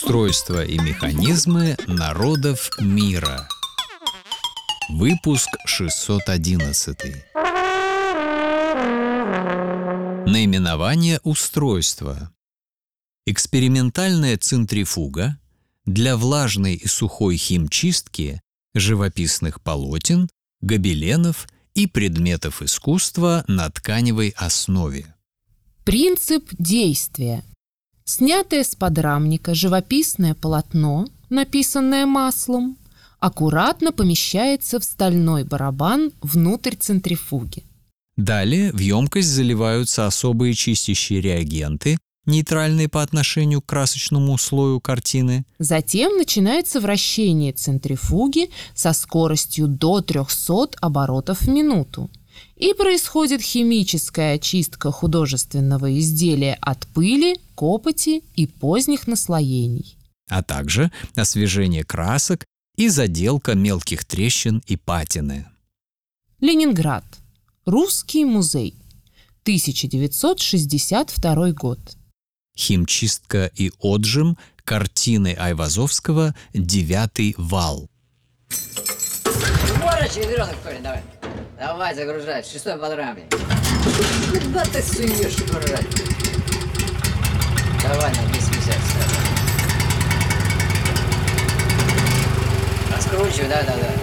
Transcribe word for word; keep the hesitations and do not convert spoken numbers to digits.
Устройство и механизмы народов мира. Выпуск шестьсот одиннадцатый. Наименование устройства. Экспериментальная центрифуга для влажной и сухой химчистки живописных полотен, гобеленов и предметов искусства на тканевой основе. Принцип действия. Снятое с подрамника живописное полотно, написанное маслом, аккуратно помещается в стальной барабан внутрь центрифуги. Далее в емкость заливаются особые чистящие реагенты, нейтральные по отношению к красочному слою картины. Затем начинается вращение центрифуги со скоростью до трехсот оборотов в минуту. И происходит химическая очистка художественного изделия от пыли, копоти и поздних наслоений. А также освежение красок и заделка мелких трещин и патины. Ленинград. Русский музей. тысяча девятьсот шестьдесят второй год. Химчистка и отжим картины Айвазовского «Девятый вал». Ворочай, ведренок, Коля, давай. Давай, загружай, шестой подрамник. Куда ты суешь, дурак? Давай на двести пятьдесят ставь. Раскручивай, да-да-да.